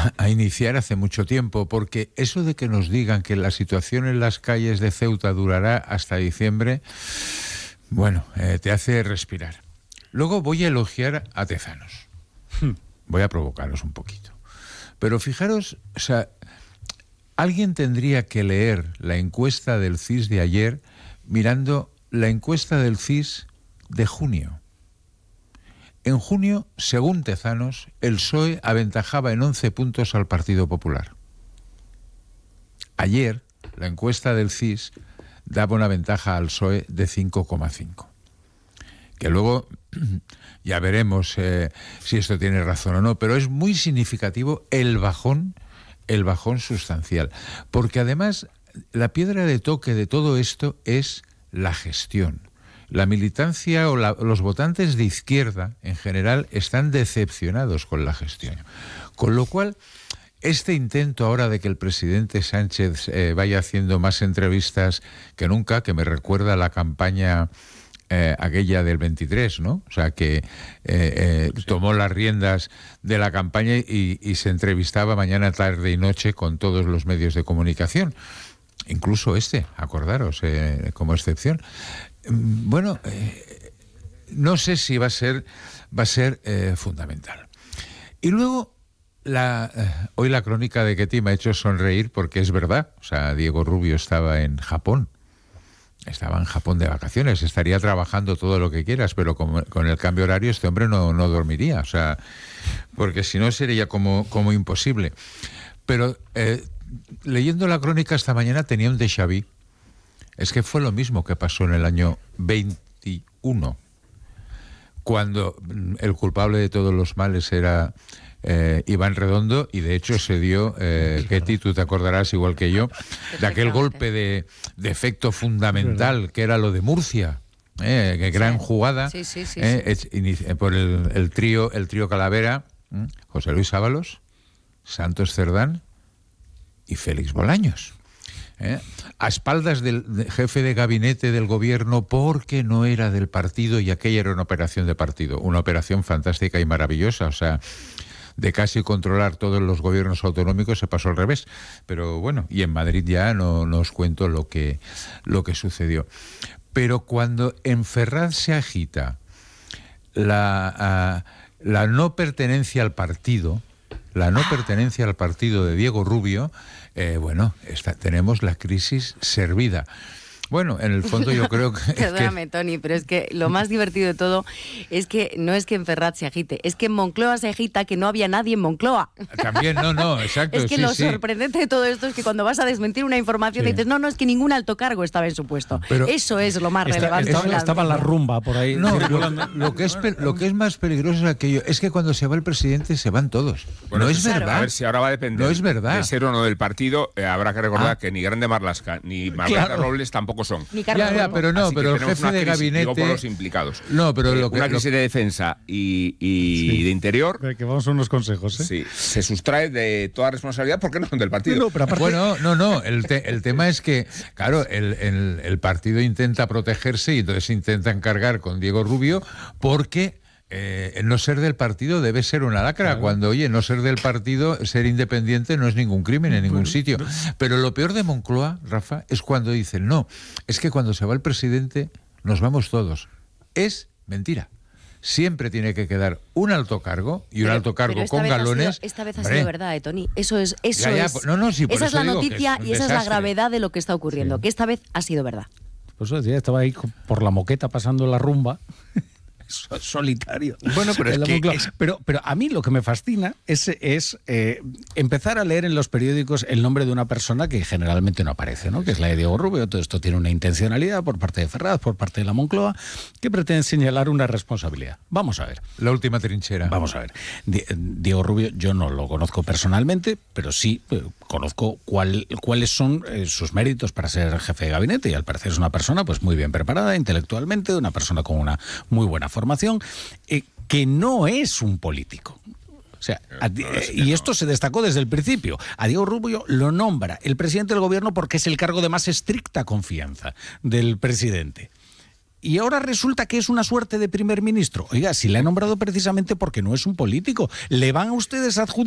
a iniciar hace mucho tiempo, porque eso de que nos digan que la situación en las calles de Ceuta durará hasta diciembre, bueno, te hace respirar. Luego voy a elogiar a Tezanos. Voy a provocaros un poquito. Pero fijaros, o sea, alguien tendría que leer la encuesta del CIS de ayer mirando la encuesta del CIS de junio. En junio, según Tezanos, el PSOE aventajaba en 11 puntos al Partido Popular. Ayer, la encuesta del CIS daba una ventaja al PSOE de 5,5. Que luego ya veremos si esto tiene razón o no, pero es muy significativo el bajón sustancial. Porque además, la piedra de toque de todo esto es la gestión. La militancia o los votantes de izquierda, en general, están decepcionados con la gestión. Con lo cual, este intento ahora de que el presidente Sánchez vaya haciendo más entrevistas que nunca, que me recuerda a la campaña aquella del 23, ¿no? O sea, que tomó las riendas de la campaña y se entrevistaba mañana, tarde y noche con todos los medios de comunicación. Incluso acordaros, como excepción. Bueno, no sé si va a ser fundamental. Y luego, hoy la crónica de Ketty me ha hecho sonreír porque es verdad. O sea, Diego Rubio estaba en Japón. Estaba en Japón de vacaciones. Estaría trabajando todo lo que quieras, pero con el cambio horario este hombre no dormiría. O sea, porque si no sería como imposible. Pero leyendo la crónica esta mañana tenía un déjà vu. Es que fue lo mismo que pasó en el año 21, cuando el culpable de todos los males era Iván Redondo, y de hecho se dio, Ketty, tú te acordarás igual que yo, de aquel golpe de efecto fundamental que era lo de Murcia. Gran jugada. Sí. Por el trío Calavera, José Luis Ábalos, Santos Cerdán y Félix Bolaños. A espaldas del jefe de gabinete del gobierno, porque no era del partido y aquella era una operación de partido, una operación fantástica y maravillosa. O sea, de casi controlar todos los gobiernos autonómicos se pasó al revés. Pero bueno, y en Madrid ya no os cuento lo que sucedió. Pero cuando en Ferraz se agita la no pertenencia al partido, de Diego Rubio, tenemos la crisis servida. Bueno, en el fondo yo creo que... Perdóname, Tony, pero es que lo más divertido de todo es que no es que en Ferraz se agite, es que en Moncloa se agita que no había nadie en Moncloa. También, exacto. Es que lo sorprendente de todo esto es que cuando vas a desmentir una información dices, no, es que ningún alto cargo estaba en su puesto. Pero eso es lo más relevante. Estaba la rumba por ahí. No, lo que es más peligroso es aquello, es que cuando se va el presidente se van todos. Bueno, no es verdad. A ver si ahora va a depender de ser o no del partido. Habrá que recordar que ni Grande Marlaska ni Margarita Robles tampoco son. Pero el jefe de gabinete... Digo por los implicados. No, pero una crisis de defensa y de interior... Que vamos a unos consejos, Sí, se sustrae de toda responsabilidad porque no son del partido. No, pero aparte... Bueno, el tema es que, claro, el partido intenta protegerse y entonces intenta encargar con Diego Rubio porque... no ser del partido debe ser una lacra, claro. Cuando, no ser del partido, ser independiente no es ningún crimen en ningún sitio. Pero lo peor de Moncloa, Rafa, es cuando dicen, no, es que cuando se va el presidente nos vamos todos. Es mentira. Siempre tiene que quedar un alto cargo y un alto cargo con galones. Esta vez ha sido verdad, Tony. Esa es la noticia y esa es la gravedad de lo que está ocurriendo, que esta vez ha sido verdad. Pues decía, estaba ahí por la moqueta pasando la rumba. Solitario. Bueno, pero a mí lo que me fascina es empezar a leer en los periódicos el nombre de una persona que generalmente no aparece, ¿no? Que es la de Diego Rubio. Todo esto tiene una intencionalidad por parte de Ferraz, por parte de la Moncloa, que pretende señalar una responsabilidad. Vamos a ver. La última trinchera. Vamos a ver. Diego Rubio, yo no lo conozco personalmente, pero sí conozco cuáles son sus méritos para ser jefe de gabinete, y al parecer es una persona pues muy bien preparada intelectualmente, una persona con una muy buena formación, que no es un político. O sea, y esto se destacó desde el principio. A Diego Rubio lo nombra el presidente del gobierno porque es el cargo de más estricta confianza del presidente. Y ahora resulta que es una suerte de primer ministro. Oiga, si le ha nombrado precisamente porque no es un político. Le van a ustedes a adjudicar